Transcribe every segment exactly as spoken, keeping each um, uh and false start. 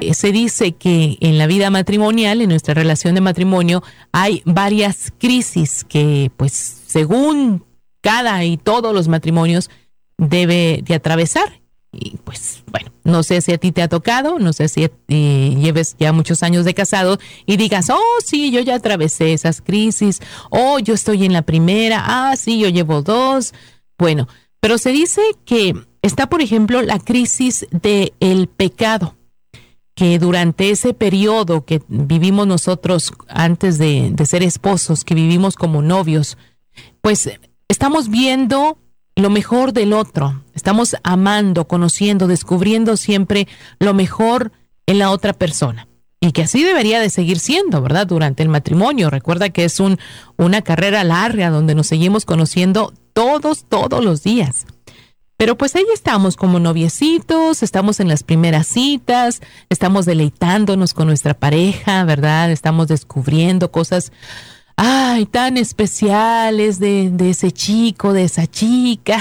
eh, se dice que en la vida matrimonial, en nuestra relación de matrimonio, hay varias crisis que, pues, según cada y todos los matrimonios, debe de atravesar. Y pues, bueno, no sé si a ti te ha tocado, no sé si eh, lleves ya muchos años de casado y digas, oh, sí, yo ya atravesé esas crisis, oh, yo estoy en la primera, ah, sí, yo llevo dos. Bueno, pero se dice que está, por ejemplo, la crisis del pecado, que durante ese periodo que vivimos nosotros antes de, de ser esposos, que vivimos como novios, pues estamos viendo lo mejor del otro, estamos amando, conociendo, descubriendo siempre lo mejor en la otra persona. Y que así debería de seguir siendo, ¿verdad? Durante el matrimonio. Recuerda que es un, una carrera larga donde nos seguimos conociendo todos, todos los días. Pero pues ahí estamos como noviecitos, estamos en las primeras citas, estamos deleitándonos con nuestra pareja, ¿verdad? Estamos descubriendo cosas, ay, tan especiales de, de ese chico, de esa chica.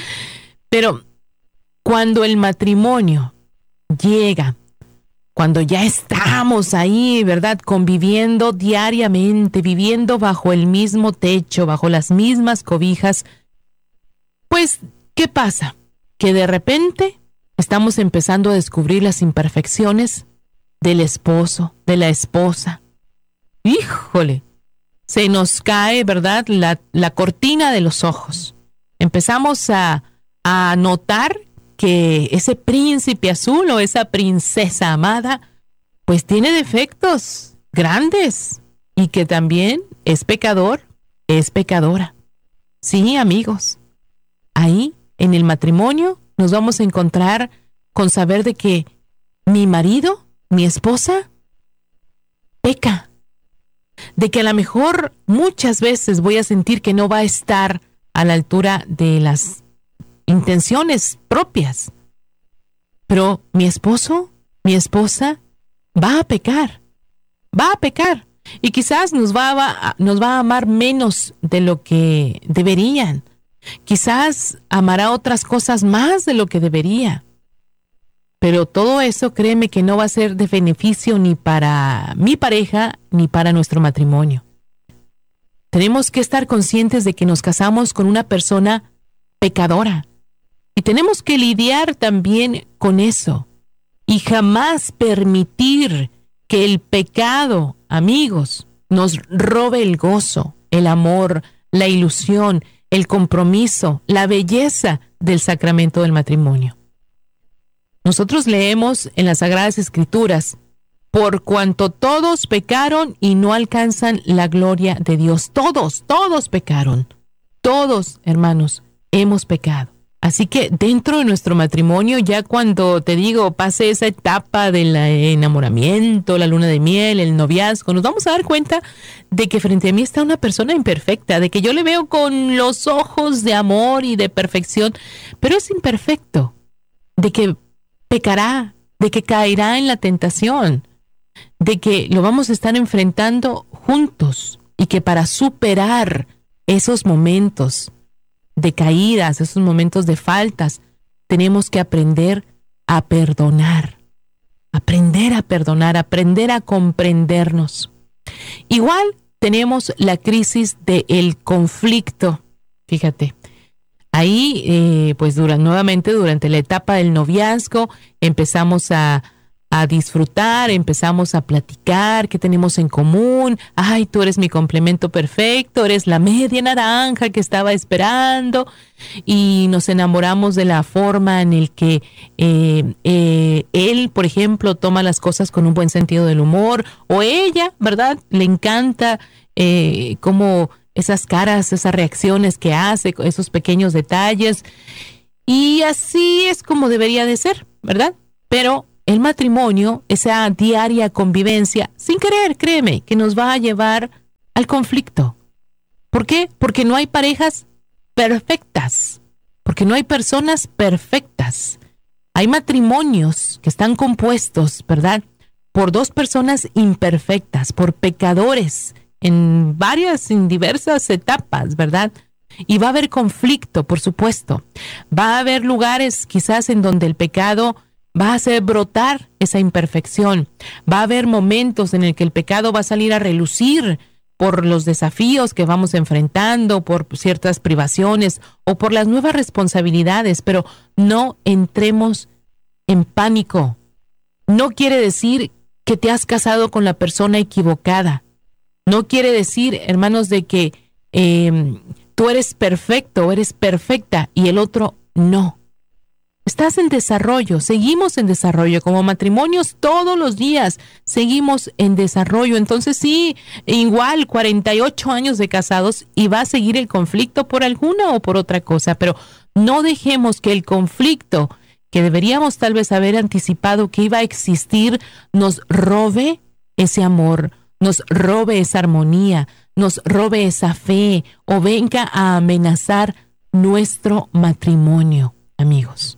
Pero cuando el matrimonio llega, cuando ya estamos ahí, ¿verdad? Conviviendo diariamente, viviendo bajo el mismo techo, bajo las mismas cobijas, pues, ¿qué pasa? Que de repente estamos empezando a descubrir las imperfecciones del esposo, de la esposa. ¡Híjole! Se nos cae, ¿verdad?, la, la cortina de los ojos. Empezamos a, a notar que ese príncipe azul o esa princesa amada, pues tiene defectos grandes y que también es pecador, es pecadora. Sí, amigos, ahí en el matrimonio nos vamos a encontrar con saber de que mi marido, mi esposa, peca. De que a lo mejor muchas veces voy a sentir que no va a estar a la altura de las intenciones propias. Pero mi esposo, mi esposa, va a pecar, va a pecar. Y quizás nos va a, nos va a amar menos de lo que deberían. Quizás amará otras cosas más de lo que debería. Pero todo eso, créeme que no va a ser de beneficio ni para mi pareja ni para nuestro matrimonio. Tenemos que estar conscientes de que nos casamos con una persona pecadora y tenemos que lidiar también con eso y jamás permitir que el pecado, amigos, nos robe el gozo, el amor, la ilusión, el compromiso, la belleza del sacramento del matrimonio. Nosotros leemos en las Sagradas Escrituras, por cuanto todos pecaron y no alcanzan la gloria de Dios. Todos, todos pecaron. Todos, hermanos, hemos pecado. Así que dentro de nuestro matrimonio, ya cuando, te digo, pase esa etapa del enamoramiento, la luna de miel, el noviazgo, nos vamos a dar cuenta de que frente a mí está una persona imperfecta, de que yo le veo con los ojos de amor y de perfección, pero es imperfecto, de que pecará, de que caerá en la tentación, de que lo vamos a estar enfrentando juntos y que para superar esos momentos de caídas, esos momentos de faltas, tenemos que aprender a perdonar, aprender a perdonar, aprender a comprendernos. Igual tenemos la crisis del conflicto, fíjate. Ahí, eh, pues dura, nuevamente durante la etapa del noviazgo, empezamos a, a disfrutar, empezamos a platicar qué tenemos en común. Ay, tú eres mi complemento perfecto, eres la media naranja que estaba esperando. Y nos enamoramos de la forma en el que eh, eh, él, por ejemplo, toma las cosas con un buen sentido del humor, o ella, ¿verdad? Le encanta eh, cómo esas caras, esas reacciones que hace, esos pequeños detalles. Y así es como debería de ser, ¿verdad? Pero el matrimonio, esa diaria convivencia, sin querer, créeme, que nos va a llevar al conflicto. ¿Por qué? Porque no hay parejas perfectas, porque no hay personas perfectas. Hay matrimonios que están compuestos, ¿verdad?, por dos personas imperfectas, por pecadores, en varias, en diversas etapas, ¿verdad? Y va a haber conflicto, por supuesto. Va a haber lugares quizás en donde el pecado va a hacer brotar esa imperfección. Va a haber momentos en el que el pecado va a salir a relucir por los desafíos que vamos enfrentando, por ciertas privaciones o por las nuevas responsabilidades, pero no entremos en pánico. No quiere decir que te has casado con la persona equivocada. No quiere decir, hermanos, de que eh, tú eres perfecto o eres perfecta y el otro no. Estás en desarrollo, seguimos en desarrollo, como matrimonios todos los días seguimos en desarrollo. Entonces sí, igual cuarenta y ocho años de casados y va a seguir el conflicto por alguna o por otra cosa, pero no dejemos que el conflicto que deberíamos tal vez haber anticipado que iba a existir nos robe ese amor, nos robe esa armonía, nos robe esa fe o venga a amenazar nuestro matrimonio, amigos.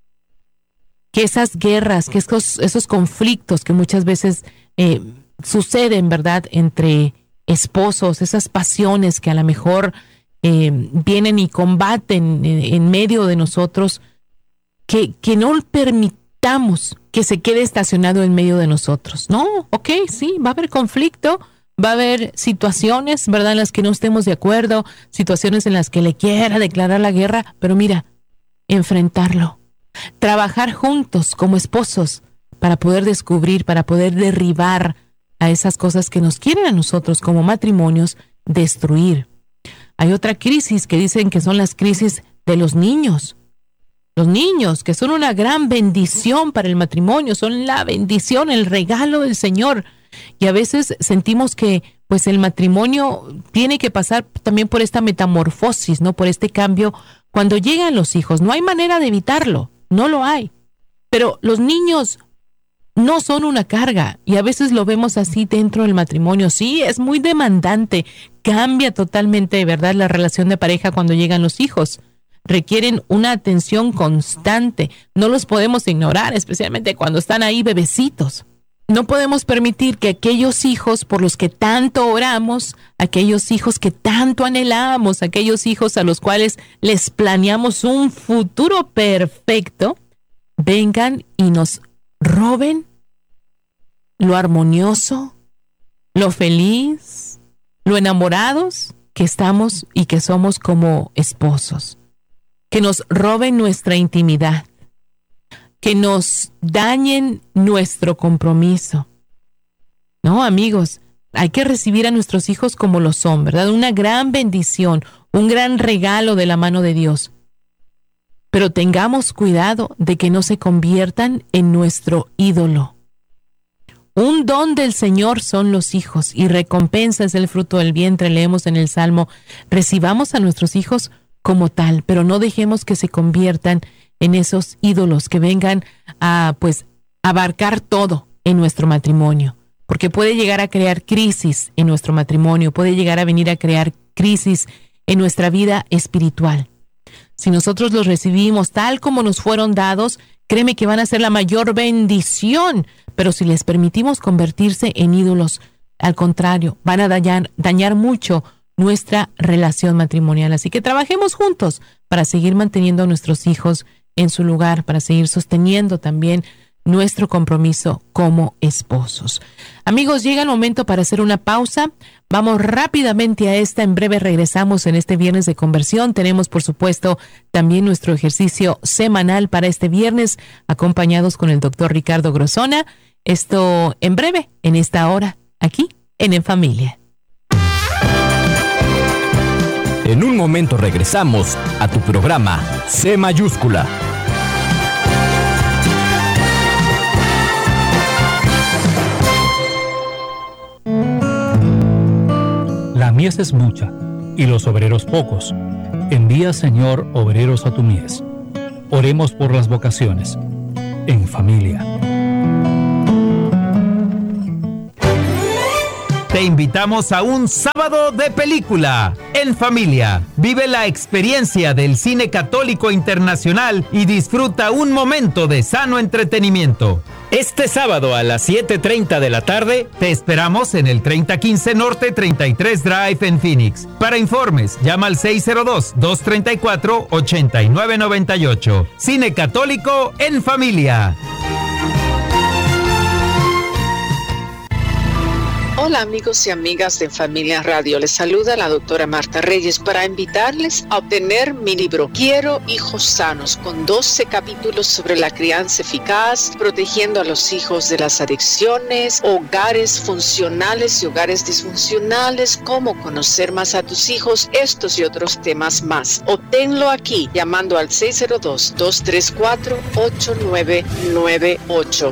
Que esas guerras, que esos, esos conflictos que muchas veces eh, suceden, ¿verdad?, entre esposos, esas pasiones que a lo mejor eh, vienen y combaten en, en medio de nosotros, que, que no permitamos que se quede estacionado en medio de nosotros. No, ok, sí, va a haber conflicto, va a haber situaciones, ¿verdad?, en las que no estemos de acuerdo, situaciones en las que le quiera declarar la guerra, pero mira, enfrentarlo. Trabajar juntos como esposos para poder descubrir, para poder derribar a esas cosas que nos quieren a nosotros como matrimonios destruir. Hay otra crisis que dicen que son las crisis de los niños. Los niños, que son una gran bendición para el matrimonio, son la bendición, el regalo del Señor. Y a veces sentimos que pues el matrimonio tiene que pasar también por esta metamorfosis, ¿no? Por este cambio cuando llegan los hijos. No hay manera de evitarlo. No lo hay. Pero los niños no son una carga y a veces lo vemos así dentro del matrimonio. Sí, es muy demandante. Cambia totalmente, ¿verdad?, la relación de pareja cuando llegan los hijos. Requieren una atención constante. No los podemos ignorar, especialmente cuando están ahí bebecitos. No podemos permitir que aquellos hijos por los que tanto oramos, aquellos hijos que tanto anhelamos, aquellos hijos a los cuales les planeamos un futuro perfecto, vengan y nos roben lo armonioso, lo feliz, lo enamorados que estamos y que somos como esposos. Que nos roben nuestra intimidad. Que nos dañen nuestro compromiso. No, amigos, hay que recibir a nuestros hijos como lo son, ¿verdad? Una gran bendición, un gran regalo de la mano de Dios. Pero tengamos cuidado de que no se conviertan en nuestro ídolo. Un don del Señor son los hijos y recompensa es el fruto del vientre, leemos en el Salmo. Recibamos a nuestros hijos como tal, pero no dejemos que se conviertan en esos ídolos que vengan a, pues, abarcar todo en nuestro matrimonio, porque puede llegar a crear crisis en nuestro matrimonio, puede llegar a venir a crear crisis en nuestra vida espiritual. Si nosotros los recibimos tal como nos fueron dados, créeme que van a ser la mayor bendición, pero si les permitimos convertirse en ídolos, al contrario, van a dañar, dañar mucho nuestra relación matrimonial. Así que trabajemos juntos para seguir manteniendo a nuestros hijos en su lugar, para seguir sosteniendo también nuestro compromiso como esposos. Amigos, llega el momento para hacer una pausa. Vamos rápidamente a esta. En breve regresamos en este viernes de conversión. Tenemos, por supuesto, también nuestro ejercicio semanal para este viernes, acompañados con el doctor Ricardo Grosona. Esto en breve, en esta hora, aquí en En Familia. En un momento regresamos a tu programa C Mayúscula. La mies es mucha, y los obreros pocos. Envía, Señor, obreros a tu mies. Oremos por las vocaciones. En Familia. Te invitamos a un sábado de película en familia. Vive la experiencia del cine católico internacional y disfruta un momento de sano entretenimiento. Este sábado a las siete treinta de la tarde te esperamos en el treinta quince Norte treinta y tres Drive en Phoenix. Para informes, llama al seis cero dos, dos tres cuatro, ocho nueve nueve ocho. Cine católico en familia. Hola amigos y amigas de Familia Radio, les saluda la doctora Marta Reyes para invitarles a obtener mi libro Quiero hijos sanos, con doce capítulos sobre la crianza eficaz, protegiendo a los hijos de las adicciones, hogares funcionales y hogares disfuncionales, cómo conocer más a tus hijos, estos y otros temas más. Obténlo aquí llamando al seis cero dos, dos tres cuatro, ocho nueve nueve ocho.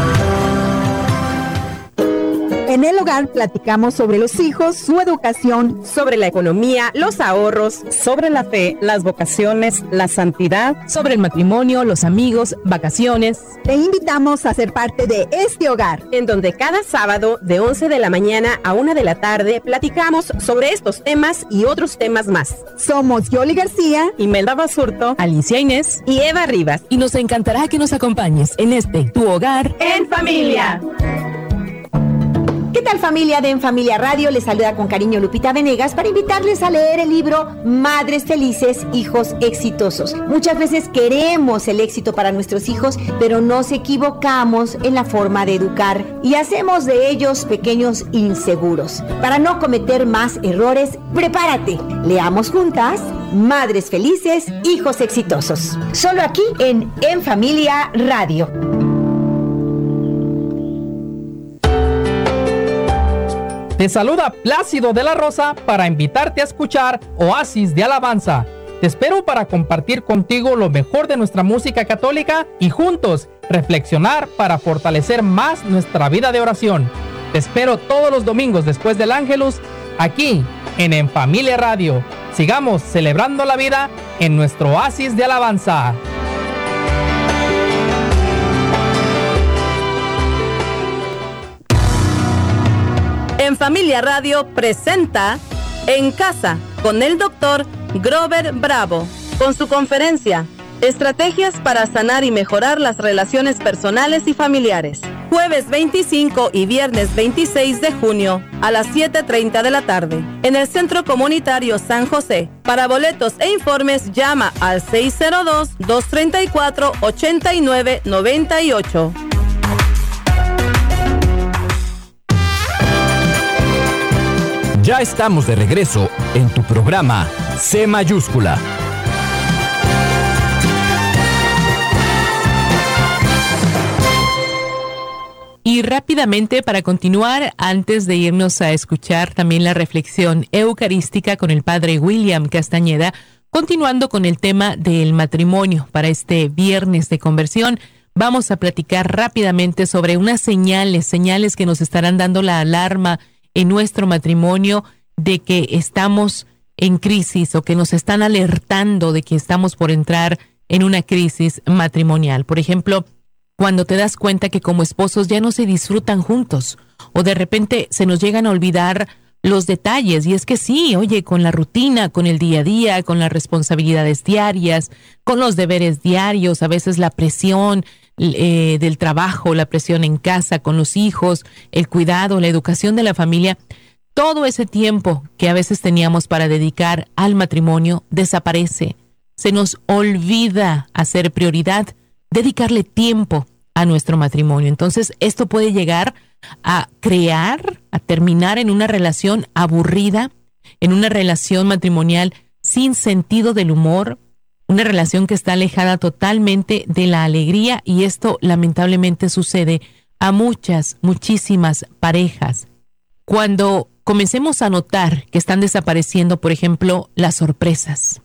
En el hogar platicamos sobre los hijos, su educación, sobre la economía, los ahorros, sobre la fe, las vocaciones, la santidad, sobre el matrimonio, los amigos, vacaciones. Te invitamos a ser parte de este hogar, en donde cada sábado de once de la mañana a una de la tarde platicamos sobre estos temas y otros temas más. Somos Yoli García, Imelda Basurto, Alicia Inés y Eva Rivas. Y nos encantará que nos acompañes en este Tu Hogar en Familia. ¿Qué tal familia de En Familia Radio? Les saluda con cariño Lupita Venegas para invitarles a leer el libro Madres Felices, Hijos Exitosos. Muchas veces queremos el éxito para nuestros hijos, pero nos equivocamos en la forma de educar y hacemos de ellos pequeños inseguros. Para no cometer más errores, prepárate. Leamos juntas Madres Felices, Hijos Exitosos. Solo aquí en En Familia Radio. Te saluda Plácido de la Rosa para invitarte a escuchar Oasis de Alabanza. Te espero para compartir contigo lo mejor de nuestra música católica y juntos reflexionar para fortalecer más nuestra vida de oración. Te espero todos los domingos después del Ángelus, aquí en En Familia Radio. Sigamos celebrando la vida en nuestro Oasis de Alabanza. En Familia Radio presenta En Casa con el doctor Grover Bravo, con su conferencia Estrategias para sanar y mejorar las relaciones personales y familiares. Jueves veinticinco y viernes veintiséis de junio a las siete treinta de la tarde en el Centro Comunitario San José. Para boletos e informes llama al seis cero dos, dos tres cuatro, ocho nueve nueve ocho. Ya estamos de regreso en tu programa C Mayúscula. Y rápidamente, para continuar, antes de irnos a escuchar también la reflexión eucarística con el padre William Castañeda, continuando con el tema del matrimonio para este viernes de conversión, vamos a platicar rápidamente sobre unas señales, señales que nos estarán dando la alarma en nuestro matrimonio de que estamos en crisis o que nos están alertando de que estamos por entrar en una crisis matrimonial. Por ejemplo, cuando te das cuenta que como esposos ya no se disfrutan juntos o de repente se nos llegan a olvidar los detalles. Y es que sí, oye, con la rutina, con el día a día, con las responsabilidades diarias, con los deberes diarios, a veces la presión eh, del trabajo, la presión en casa, con los hijos, el cuidado, la educación de la familia, todo ese tiempo que a veces teníamos para dedicar al matrimonio desaparece. Se nos olvida hacer prioridad, dedicarle tiempo a nuestro matrimonio. Entonces, esto puede llegar a crear, a terminar en una relación aburrida, en una relación matrimonial sin sentido del humor, una relación que está alejada totalmente de la alegría, y esto lamentablemente sucede a muchas, muchísimas parejas. Cuando comencemos a notar que están desapareciendo, por ejemplo, las sorpresas,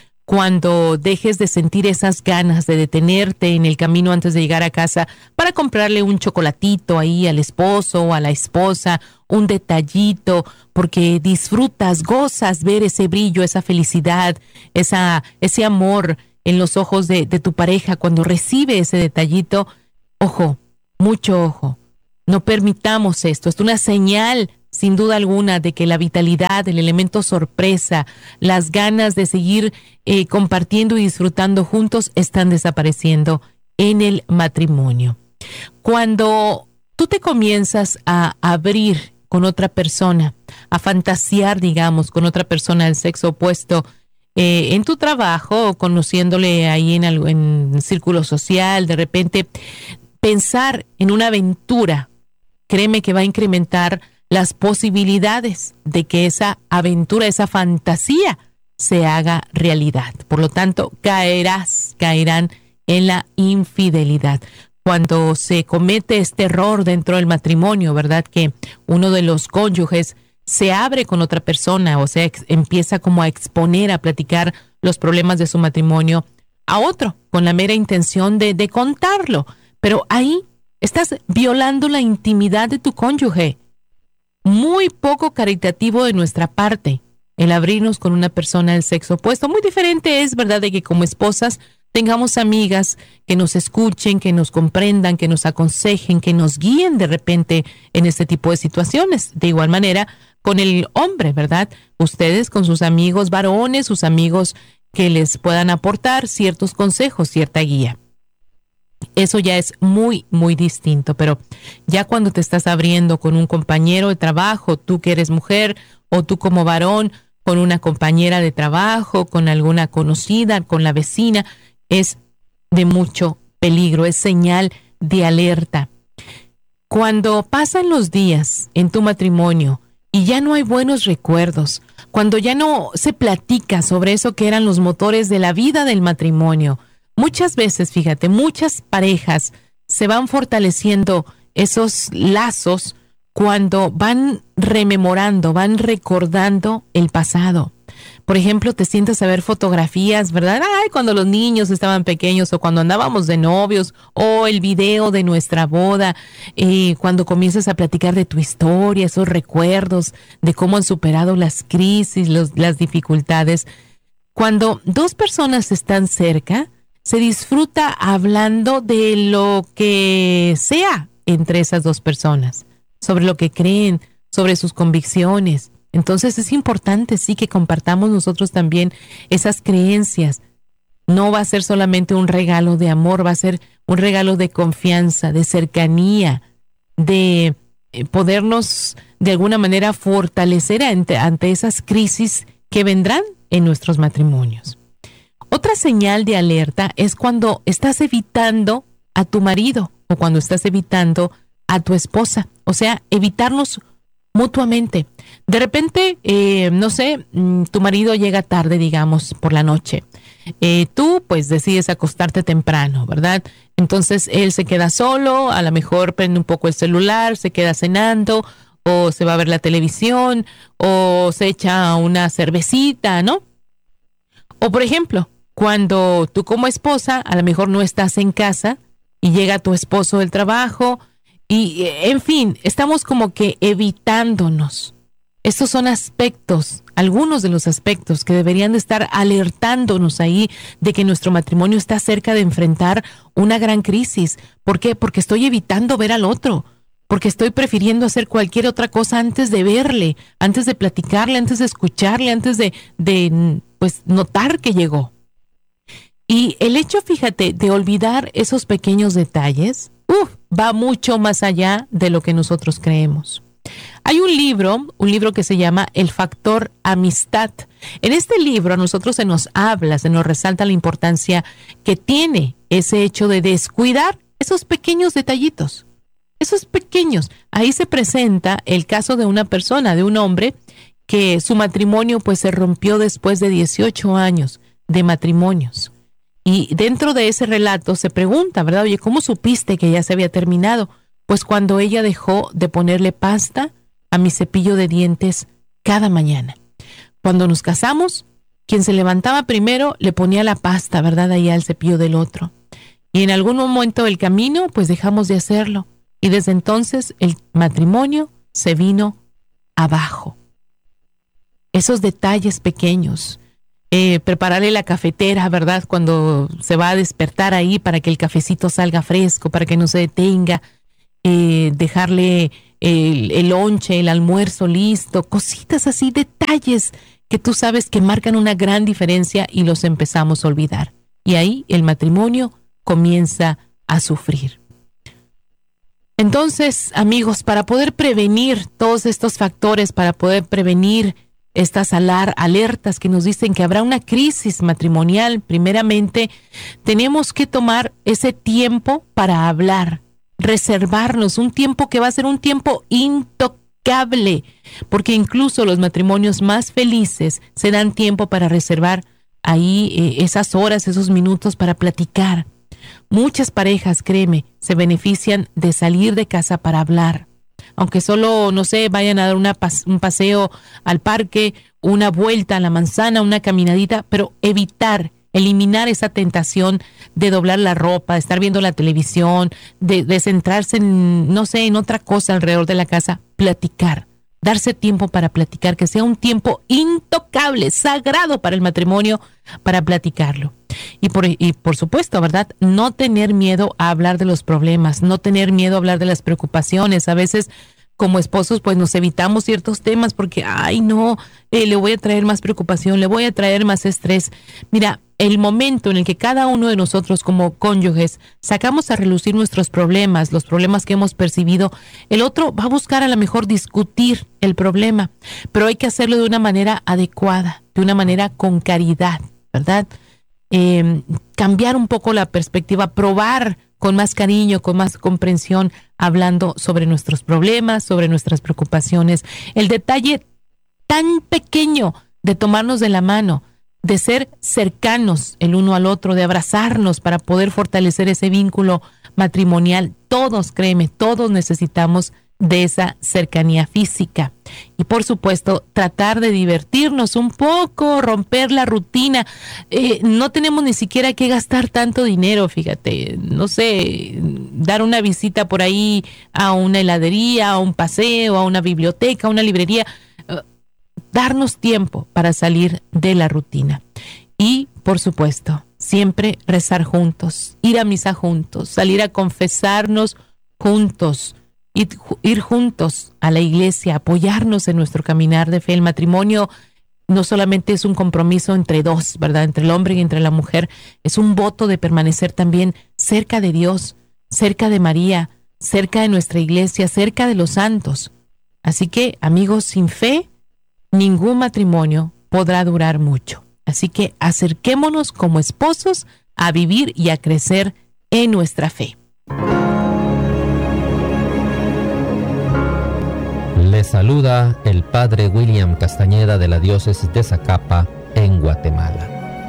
cuando dejes de sentir esas ganas de detenerte en el camino antes de llegar a casa para comprarle un chocolatito ahí al esposo o a la esposa, un detallito, porque disfrutas, gozas ver ese brillo, esa felicidad, esa, ese amor en los ojos de, de tu pareja cuando recibe ese detallito. Ojo, mucho ojo, no permitamos esto. Esto es una señal sin duda alguna de que la vitalidad, el elemento sorpresa, las ganas de seguir eh, compartiendo y disfrutando juntos están desapareciendo en el matrimonio. Cuando tú te comienzas a abrir con otra persona, a fantasear, digamos, con otra persona del sexo opuesto, eh, en tu trabajo, o conociéndole ahí en, algo, en el círculo social, de repente pensar en una aventura, créeme que va a incrementar las posibilidades de que esa aventura, esa fantasía se haga realidad. Por lo tanto, caerás, caerán en la infidelidad. Cuando se comete este error dentro del matrimonio, ¿verdad? Que uno de los cónyuges se abre con otra persona, o sea, ex- empieza como a exponer, a platicar los problemas de su matrimonio a otro, con la mera intención de, de contarlo. Pero ahí estás violando la intimidad de tu cónyuge. Muy poco caritativo de nuestra parte el abrirnos con una persona del sexo opuesto. Muy diferente es, ¿verdad?, de que como esposas tengamos amigas que nos escuchen, que nos comprendan, que nos aconsejen, que nos guíen de repente en este tipo de situaciones. De igual manera, con el hombre, ¿verdad? Ustedes con sus amigos varones, sus amigos que les puedan aportar ciertos consejos, cierta guía. Eso ya es muy, muy distinto, pero ya cuando te estás abriendo con un compañero de trabajo, tú que eres mujer, o tú como varón, con una compañera de trabajo, con alguna conocida, con la vecina, es de mucho peligro, es señal de alerta. Cuando pasan los días en tu matrimonio y ya no hay buenos recuerdos, cuando ya no se platica sobre eso que eran los motores de la vida del matrimonio, muchas veces, fíjate, muchas parejas se van fortaleciendo esos lazos cuando van rememorando, van recordando el pasado. Por ejemplo, te sientas a ver fotografías, ¿verdad? Ay, cuando los niños estaban pequeños, o cuando andábamos de novios, o el video de nuestra boda, eh, cuando comienzas a platicar de tu historia, esos recuerdos de cómo han superado las crisis, los, las dificultades. Cuando dos personas están cerca, se disfruta hablando de lo que sea entre esas dos personas, sobre lo que creen, sobre sus convicciones. Entonces es importante, sí, que compartamos nosotros también esas creencias. No va a ser solamente un regalo de amor, va a ser un regalo de confianza, de cercanía, de podernos de alguna manera fortalecer ante, ante esas crisis que vendrán en nuestros matrimonios. Otra señal de alerta es cuando estás evitando a tu marido o cuando estás evitando a tu esposa, o sea, evitarnos mutuamente. De repente, eh, no sé, tu marido llega tarde, digamos, por la noche. Eh, tú, pues, decides acostarte temprano, ¿verdad? Entonces, él se queda solo, a lo mejor prende un poco el celular, se queda cenando, o se va a ver la televisión, o se echa una cervecita, ¿no? O, por ejemplo, cuando tú como esposa, a lo mejor no estás en casa, y llega tu esposo del trabajo, y, en fin, estamos como que evitándonos. Estos son aspectos, algunos de los aspectos que deberían de estar alertándonos ahí de que nuestro matrimonio está cerca de enfrentar una gran crisis. ¿Por qué? Porque estoy evitando ver al otro, porque estoy prefiriendo hacer cualquier otra cosa antes de verle, antes de platicarle, antes de escucharle, antes de, de pues, notar que llegó. Y el hecho, fíjate, de olvidar esos pequeños detalles, uf, va mucho más allá de lo que nosotros creemos. Hay un libro, un libro que se llama El Factor Amistad. En este libro a nosotros se nos habla, se nos resalta la importancia que tiene ese hecho de descuidar esos pequeños detallitos. Esos pequeños. Ahí se presenta el caso de una persona, de un hombre, que su matrimonio pues se rompió después de dieciocho años de matrimonios. Y dentro de ese relato se pregunta, ¿verdad? Oye, ¿cómo supiste que ya se había terminado? Pues cuando ella dejó de ponerle pasta a mi cepillo de dientes cada mañana. Cuando nos casamos, quien se levantaba primero le ponía la pasta, ¿verdad? Ahí al cepillo del otro. Y en algún momento del camino, pues dejamos de hacerlo. Y desde entonces el matrimonio se vino abajo. Esos detalles pequeños. Eh, prepararle la cafetera, ¿verdad? Cuando se va a despertar ahí para que el cafecito salga fresco, para que no se detenga. Eh, dejarle el, el lonche, el almuerzo listo, cositas así, detalles que tú sabes que marcan una gran diferencia y los empezamos a olvidar. Y ahí el matrimonio comienza a sufrir. Entonces, amigos, para poder prevenir todos estos factores, para poder prevenir estas alar- alertas que nos dicen que habrá una crisis matrimonial, primeramente tenemos que tomar ese tiempo para hablar, reservarnos un tiempo que va a ser un tiempo into- intocable, porque incluso los matrimonios más felices se dan tiempo para reservar ahí eh, esas horas, esos minutos para platicar. Muchas parejas, créeme, se benefician de salir de casa para hablar. Aunque solo, no sé, vayan a dar una pas- un paseo al parque, una vuelta a la manzana, una caminadita, pero evitar, eliminar esa tentación de doblar la ropa, de estar viendo la televisión, de, de centrarse en, no sé, en otra cosa alrededor de la casa, platicar. Darse tiempo para platicar, que sea un tiempo intocable, sagrado para el matrimonio, para platicarlo. Y por, y por supuesto, ¿verdad? No tener miedo a hablar de los problemas, no tener miedo a hablar de las preocupaciones. A veces, como esposos, pues nos evitamos ciertos temas porque, ay, no, eh, le voy a traer más preocupación, le voy a traer más estrés. Mira, el momento en el que cada uno de nosotros como cónyuges sacamos a relucir nuestros problemas, los problemas que hemos percibido, el otro va a buscar a lo mejor discutir el problema, pero hay que hacerlo de una manera adecuada, de una manera con caridad, ¿verdad? Eh, cambiar un poco la perspectiva, probar con más cariño, con más comprensión, hablando sobre nuestros problemas, sobre nuestras preocupaciones. El detalle tan pequeño de tomarnos de la mano, de ser cercanos el uno al otro, de abrazarnos para poder fortalecer ese vínculo matrimonial. Todos, créeme, todos necesitamos de esa cercanía física. Y por supuesto, tratar de divertirnos un poco, romper la rutina. Eh, no tenemos ni siquiera que gastar tanto dinero, fíjate. No sé, dar una visita por ahí a una heladería, a un paseo, a una biblioteca, a una librería. Uh, darnos tiempo para salir de la rutina. Y, por supuesto, siempre rezar juntos, ir a misa juntos, salir a confesarnos juntos, Ir, ir juntos a la iglesia, apoyarnos en nuestro caminar de fe. El matrimonio no solamente es un compromiso entre dos, ¿verdad? Entre el hombre y entre la mujer. Es un voto de permanecer también cerca de Dios, cerca de María, cerca de nuestra iglesia, cerca de los santos. Así que, amigos, sin fe, ningún matrimonio podrá durar mucho. Así que acerquémonos como esposos a vivir y a crecer en nuestra fe. Le saluda el padre William Castañeda de la diócesis de Zacapa, en Guatemala.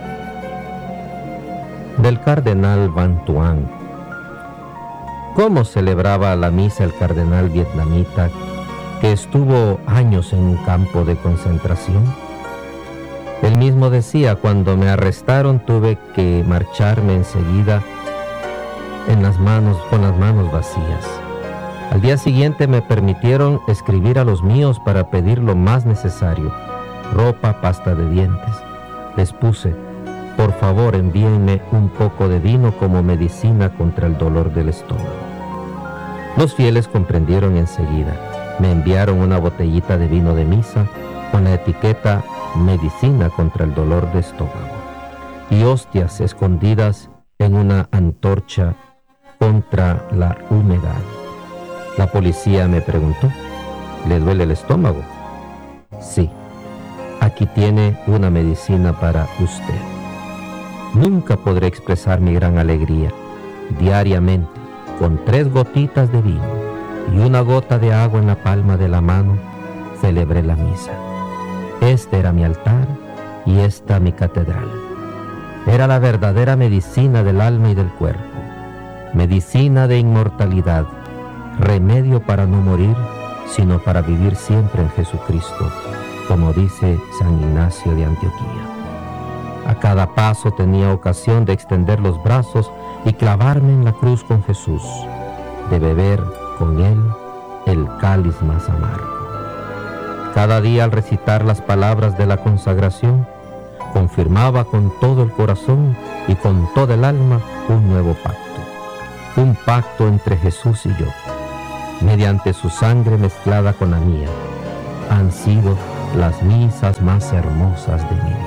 Del cardenal Van Thuan. ¿Cómo celebraba la misa el cardenal vietnamita que estuvo años en un campo de concentración? Él mismo decía: cuando me arrestaron tuve que marcharme enseguida en las manos, con las manos vacías. Al día siguiente me permitieron escribir a los míos para pedir lo más necesario: ropa, pasta de dientes. Les puse: por favor, envíenme un poco de vino como medicina contra el dolor del estómago. Los fieles comprendieron enseguida. Me enviaron una botellita de vino de misa con la etiqueta medicina contra el dolor de estómago y hostias escondidas en una antorcha contra la humedad. La policía me preguntó: ¿le duele el estómago? Sí, aquí tiene una medicina para usted. Nunca podré expresar mi gran alegría. Diariamente, con tres gotitas de vino y una gota de agua en la palma de la mano, celebré la misa. Este era mi altar y esta mi catedral. Era la verdadera medicina del alma y del cuerpo, medicina de inmortalidad, remedio para no morir, sino para vivir siempre en Jesucristo, como dice San Ignacio de Antioquía. A cada paso tenía ocasión de extender los brazos y clavarme en la cruz con Jesús, de beber con Él el cáliz más amargo. Cada día, al recitar las palabras de la consagración, confirmaba con todo el corazón y con toda el alma un nuevo pacto, un pacto entre Jesús y yo, mediante su sangre mezclada con la mía. Han sido las misas más hermosas de mi vida.